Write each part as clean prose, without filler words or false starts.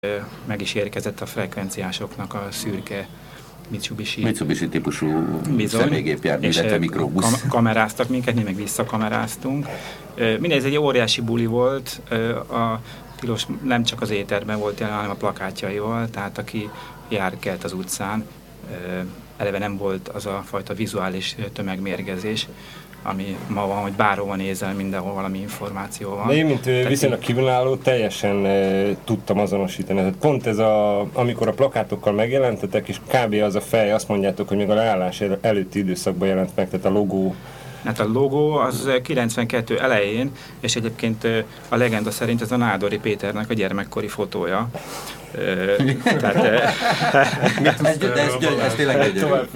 meg is érkezett a frekvenciásoknak a szürke Mitsubishi típusú személygépjármű, illetve mikrobusz. Kameráztak minket, mi meg visszakameráztunk. Mindez egy óriási buli volt, a Tilos nem csak az éterben volt jelen, hanem a plakátjaival, tehát aki járkelt az utcán, eleve nem volt az a fajta vizuális tömegmérgezés, ami ma van, hogy bárhova nézel, mindenhol valami információ van. De én, mint viszonylag kívülálló, teljesen tudtam azonosítani. Tehát pont ez amikor a plakátokkal megjelentetek, és kb. Az a fej, azt mondjátok, hogy még a leállás előtti időszakban jelent meg, tehát a logó. Hát a logó az 92 elején, és egyébként a legenda szerint ez a Nádori Péternek a gyermekkori fotója. Ez tényleg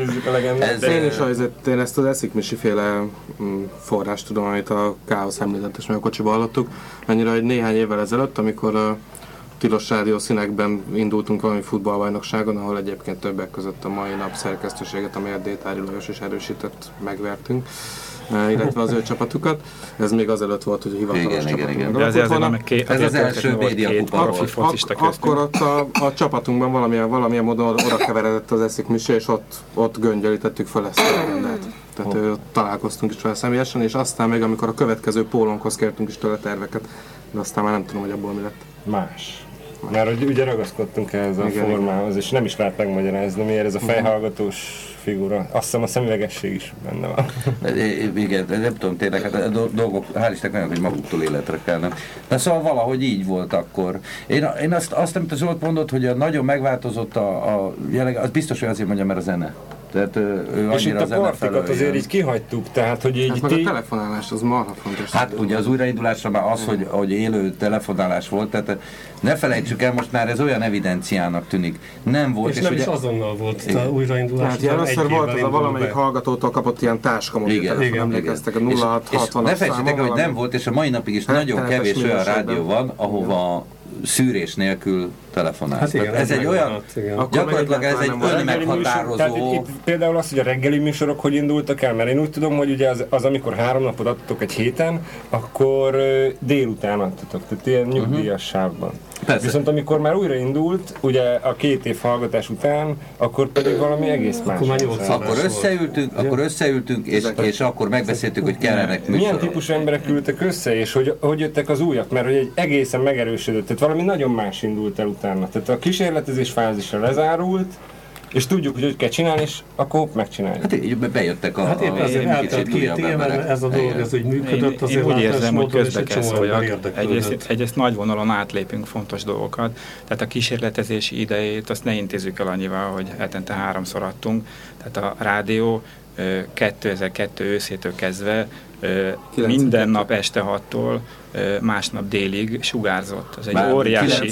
Én is azért én ezt az Eszikmisi féle forrást tudom, amit a Káosz említett, meg a kocsiba hallottuk, annyira, hogy néhány évvel ezelőtt, amikor a Tilos Rádió színekben indultunk valami futballbajnokságon, ahol egyébként többek között a mai nap szerkesztőséget, amelyet Détári Lajos is erősített, megvertünk, illetve az ő csapatukat. Ez még azelőtt volt, hogy a hivatalos csapatunk. Ez az első médiakupa volt. Akkor ott a csapatunkban valamilyen módon oda keveredett az Eszikmisi, és ott göngyölítettük fel ezt a legendát. Tehát találkoztunk is vele személyesen, és aztán még amikor a következő pólónkhoz kértünk is tőle terveket, de aztán már nem tudom, hogy abból mi lett. Más. Mert hogy ugye ragaszkodtunk ehhez a formához, és nem is lehet megmagyarázni, miért ez a fejhallgatós figura. Azt hiszem a szemüvegesség is benne van. Igen, nem tudom tényleg, hát a dolgok, hál' Istennek olyanok, hogy maguktól életre kelnek. De szóval valahogy így volt akkor. Én azt amit a Zsolt mondott, hogy nagyon megváltozott a jelleg, az biztos, hogy azért mondja, mert a zene. Tehát és itt a partikat azért így kihagytuk, tehát hogy így... Hát meg a telefonálás az marha fontos. Hát ugye az újraindulásra már az, hogy élő telefonálás volt, tehát ne felejtsük el, most már ez olyan evidenciának tűnik. Nem volt. És nem is azonnal volt a újraindulás. Hát először volt ez a valamelyik hallgatótól kapott ilyen táskamobiltelefon, emlékeztek a 0660-as ne felejtsétek el, hogy nem volt, és a mai napig is nagyon kevés olyan rádió van, ahova szűrés nélkül telefonálsz. Hát igen, ez egy olyan, gyakorlatilag ez egy önmeghatározó... Tehát itt például az, hogy a reggeli műsorok hogy indultak el, mert én úgy tudom, hogy ugye az amikor 3 napot adtatok egy héten, akkor délután adtatok, tehát ilyen nyugdíjas sávban. Persze. Viszont amikor már újraindult, ugye a 2 év hallgatás után, akkor pedig valami egész más. Akkor összeültünk, és akkor megbeszéltük, hogy kellenek műsorok. Milyen típusú emberek ültek össze, és hogy jöttek az újak, mert hogy egy egészen megerősödött, tehát valami nagyon más indult el utána. Tehát a kísérletezés fázisra lezárult, és tudjuk, hogy kell csinálni, és akkor megcsináljuk. Hát így bejöttek a... Hát éppen azért eltelt 2 éven ez a dolog, ez úgy működött, azért én úgy érzem, hogy közbe kell szóljak. Egyrészt nagy vonalon átlépünk fontos dolgokat, tehát a kísérletezési idejét azt ne intézzük el annyival, hogy hetente 3-szor adtunk. Tehát a rádió 2002 őszétől kezdve minden nap este 6-tól másnap délig sugárzott. Ez egy óriási...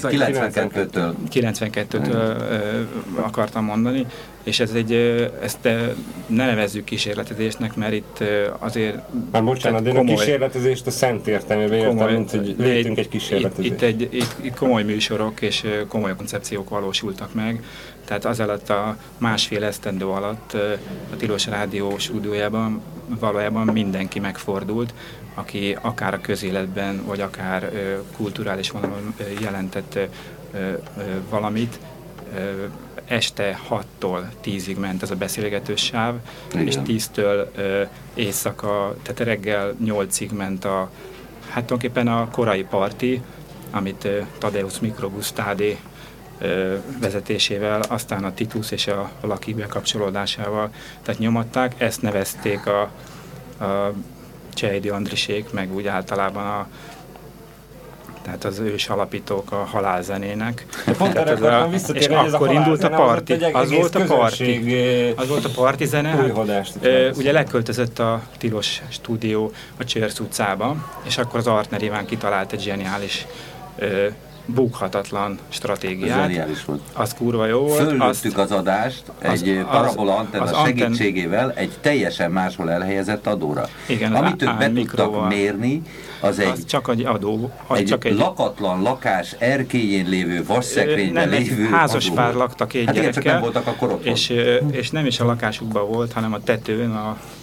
92-től akartam mondani, és ezt ne nevezzük kísérletezésnek, mert itt azért... Már bocsánat, de a kísérletezést a szent értelmében értem, mint hogy létünk egy kísérletezést. Itt komoly műsorok és komoly koncepciók valósultak meg, tehát az alatt a másfél esztendő alatt a Tilos Rádió stúdiójában valójában mindenki megfordult, aki akár a közéletben, vagy akár kulturális vonalon jelentett valamit. Este 6-tól 10-ig ment ez a beszélgetős sáv, igen. És 10-től éjszaka, tehát reggel 8-ig ment hát tulajdonképpen a korai parti, amit Tadeusz Mikrobusz Tádé vezetésével, aztán a Titus és a Laki bekapcsolódásával tehát nyomatták. Ezt nevezték a Csejdi Andrisék, meg úgy általában tehát az ős alapítók a halálzenének. Pont erre akartam visszatérni, hogy ez akkor indult a parti. Az volt a parti zene. Ugye leköltözött a Tilos stúdió a Csörsz utcába, és akkor az Artner Iván kitalált egy zseniális bukhatatlan stratégiát. Zseniális volt. Az kurva jó volt. Fölöttük az adást egy parabola antenna segítségével egy teljesen máshol elhelyezett adóra. Igen, amit ők be tudtak mérni, az csak egy adó. Egy lakatlan lakás erkélyén lévő vasszekrényben lévő házas pár laktak 2 gyerekkel. Csak nem voltak akkor otthon. És nem is a lakásukban volt, hanem a tetőn, a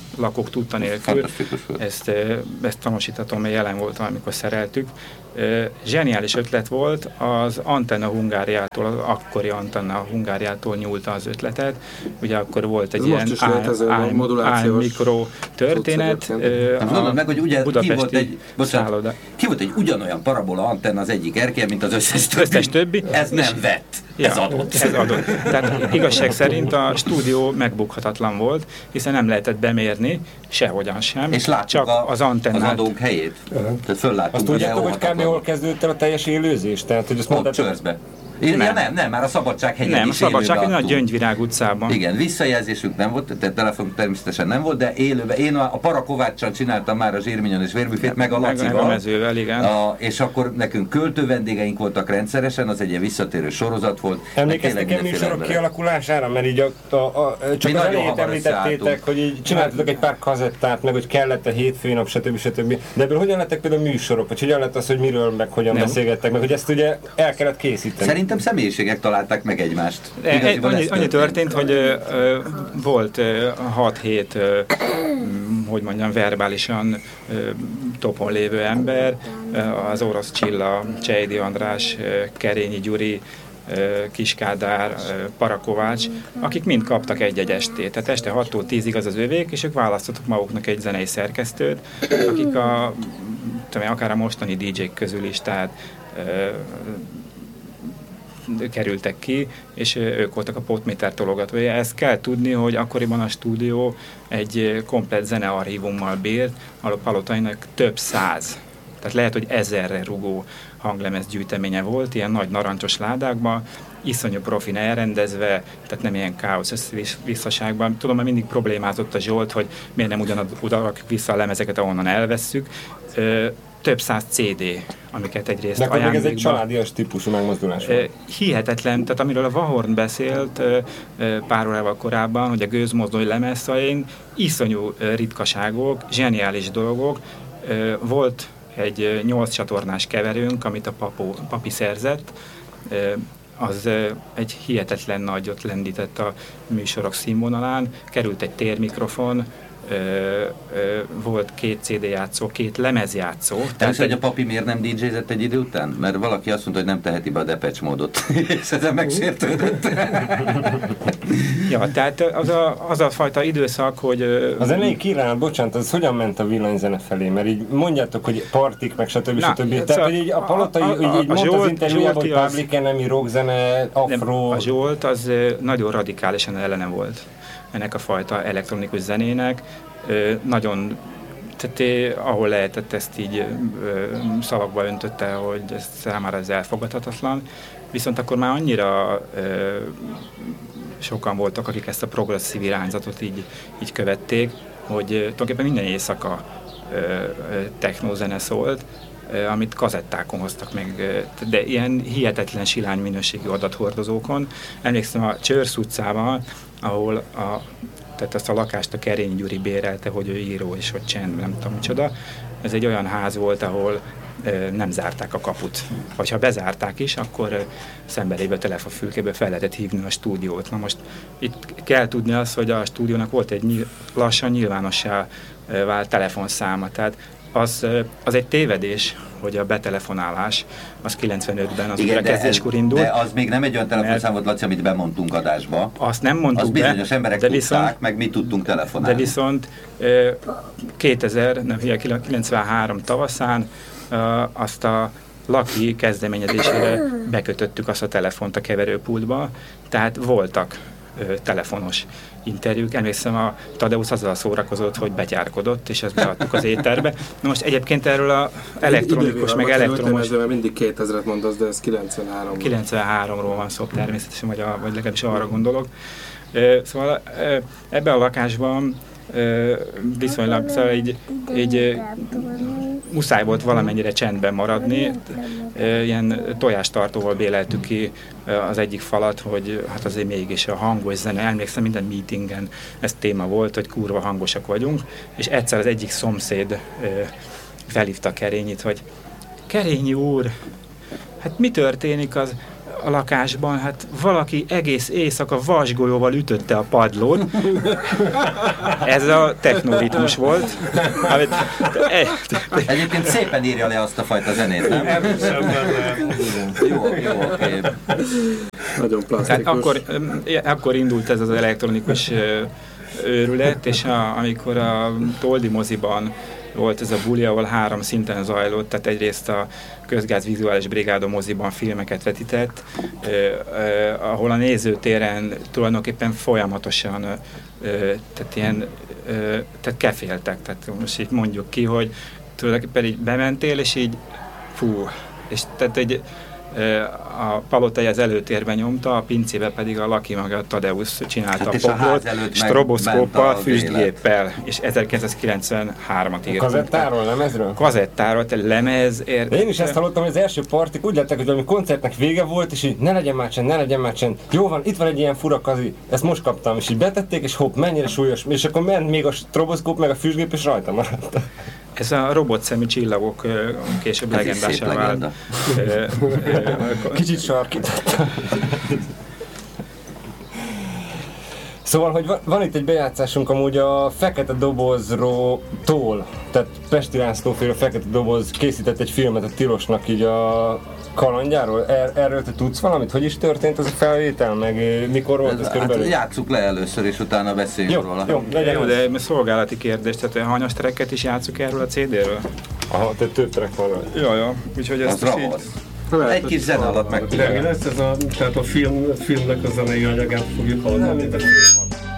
lakók tudta nélkül. Ezt tanúsíthatom, mert jelen voltam, amikor szereltük. Zseniális ötlet volt, az Antenna Hungáriától, az akkori Antenna Hungáriától nyúlta az ötletet. Ugye akkor volt egy ilyen mikro történet. Meg, hogy ugye budapesti szálloda. Ki volt egy ugyanolyan parabola antenna az egyik erkély, mint az összes többi. Ez nem vett. Ez adott. Tehát igazság szerint a stúdió megbukhatatlan volt, hiszen nem lehetett bemérni, sehogyan sem. És láttuk csak az antennát. Az adónk helyét. Tehát fölláttuk. Azt tudjátok, hogy kb. Hol kezdődött el a teljes élőzés? Tehát, hogy azt mondtad, Csörzbe. Nem, már a Szabadsághegyen nem, is a Szabadsághegyen a Gyöngyvirág utcában. Igen, visszajelzésünk nem volt, tehát telefon természetesen nem volt, de élőben. Én a Parakováccsal csináltam már a Zsírminyon és Vérbüfét, meg a Lacival. Meg a Mezővel, igen. És akkor nekünk költő vendégeink voltak rendszeresen, az egy ilyen visszatérő sorozat volt. Emlékeztek-e műsorok kialakulására? Mert így csak az elejét említettétek, hogy így csináltatok egy pár kazettát, meg hogy kellett a hétfői nap, stb. De ebből hogyan lettek például műsorok? Vagy hogyan lett az, hogy miről, meg hogyan beszélgettek, meg hogy ezt ugye el kellett készíteni? Szerintem személyiségek találták meg egymást. Annyi történt, hogy volt 6-7, hogy mondjam, verbálisan topon lévő ember, az Orosz Csilla, Csejdi András, Kerényi Gyuri, Kiskádár, Parakovács, akik mind kaptak egy-egy estét. Tehát este 6-tól 10-ig az övék, és ők választottak maguknak egy zenei szerkesztőt, akik akár a mostani DJ-k közül is, tehát kerültek ki, és ők voltak a potméter tologatója. Ezt kell tudni, hogy akkoriban a stúdió egy komplett zenearchívummal bírt, a Palotainak több száz, tehát lehet, hogy 1000-re rugó hanglemez gyűjteménye volt, ilyen nagy narancsos ládákban, iszonyú profin elrendezve, tehát nem ilyen káosz összevisszaságban. Tudom, mert mindig problémázott a Zsolt, hogy miért nem ugyanoda rakjuk vissza a lemezeket, ahonnan elvesszük. Több száz CD, amiket egyrészt ajándékban. De ez egy családias típusú megmozdulás volt. Hihetetlen, tehát amiről a Vahorn beszélt pár órával korábban, hogy a gőzmozdony lemezszain iszonyú ritkaságok, zseniális dolgok. Volt egy 8 csatornás keverőnk, amit a papi szerzett, az egy hihetetlen nagyot lendített a műsorok színvonalán, került egy térmikrofon, volt 2 CD játszó, 2 lemezjátszó. Tehát, hogy a papi miért nem DJ-zett egy idő után? Mert valaki azt mondta, hogy nem teheti be a Depeche módot. És ezen megsértődött. Ja, tehát az a fajta időszak, hogy... A zenei királyt, bocsánat, az hogyan ment a villanyzene felé? Mert így mondjátok, hogy partik, meg stb. Tehát, hogy így a Palotai, így mondta az interjújában, hogy Public Enemy, rockzene, afro... A Zsolt az nagyon radikálisan ellene volt ennek a fajta elektronikus zenének. Nagyon, tehát ahol lehetett, ezt így szavakba öntötte, hogy ez számára ez elfogadhatatlan. Viszont akkor már annyira sokan voltak, akik ezt a progresszív irányzatot így követték, hogy tulajdonképpen minden éjszaka technózene szólt, amit kazettákon hoztak meg, de ilyen hihetetlen silány minőségű adathordozókon. Emlékszem a Csörsz utcában, ahol tehát azt a lakást a Kerényi Gyuri bérelte, hogy ő író és hogy csend, nem tudom micsoda. Ez egy olyan ház volt, ahol nem zárták a kaput. Vagy ha bezárták is, akkor szembelévő telefonfülkéből fel lehetett hívni a stúdiót. Na most itt kell tudni azt, hogy a stúdiónak volt egy lassan nyilvánossá vált telefonszáma. Tehát az egy tévedés, hogy a betelefonálás az 95-ben az újrakezdéskor indult. De az még nem egy olyan telefonszám volt, Laci, amit bemondtunk adásba. Azt nem mondtuk az bizonyos emberek tudták, meg mi tudtunk telefonálni. De viszont 93 tavaszán azt a Laki kezdeményezésére bekötöttük azt a telefont a keverőpultba, tehát voltak telefonos interjúk. Emlékszem, a Tadeusz azzal szórakozott, hogy betyárkodott, és ezt beadtuk az éterbe. Na most egyébként erről a elektronikus, meg elektromos... Mindig 2000-et mondasz, de ez 93. 93-ról van szó természetesen, vagy legalábbis arra gondolok. Szóval ebben a lakásban viszonylag, szóval így muszáj volt valamennyire csendben maradni. Ilyen tojástartóval béleltük ki az egyik falat, hogy hát azért mégis a hangos zene, emlékszem, minden meetingen ez téma volt, hogy kurva hangosak vagyunk, és egyszer az egyik szomszéd felhívta Kerényit, hogy Kerényi úr, hát mi történik, a lakásban, hát valaki egész éjszaka vasgolyóval ütötte a padlót. Ez a technoritmus volt. Egyébként szépen írja le azt a fajta zenét, nem? Jó, oké. Nagyon plastikus. Akkor indult ez az elektronikus őrület, és amikor a Toldi moziban volt ez a buli, ahol 3 szinten zajlott, tehát egyrészt a Közgáz Vizuális Brigáda moziban filmeket vetített, ahol a nézőtéren tulajdonképpen folyamatosan tehát keféltek, tehát most így mondjuk ki, hogy tulajdonképpen így bementél, és így és tehát a Palotai az előtérben nyomta, a pincébe pedig a Laki maga a Tadeusz csinálta a poplot, stroboszkóppal, füstgéppel, és 1993-at írt. Kazettáról, lemezről? Kazettáról, tehát lemez. Én is ezt hallottam, hogy az első partik úgy lettek, hogy valami koncertnek vége volt, és így ne legyen már csend. Jó van, itt van egy ilyen fura kazi, ezt most kaptam, és így betették, és hopp, mennyire súlyos, és akkor ment még a stroboszkóp, meg a füstgép, és rajta maradt. Ez a robotszemű csillagok később legendásá vált. Kicsit sarkította. Szóval, hogy van itt egy bejátszásunk amúgy a Fekete Dobozról, tehát Pesti Lászlóféle Fekete Doboz készített egy filmet a Tilosnak így a kalandjáról. Erről te tudsz valamit? Hogy is történt ez a felvétel, meg mikor volt ez körülbelül? Hát játsszuk le először, és utána beszéljünk róla. Jó, de szolgálati kérdés, tehát hanyas tracket is játsszuk erről a CD-ről? Aha, tehát több track van rá. Ja, úgyhogy ezt is így... Egy kis zene alatt meg. De mi lesz ez tehát a filmnek a zenei anyagát fogjuk hallani?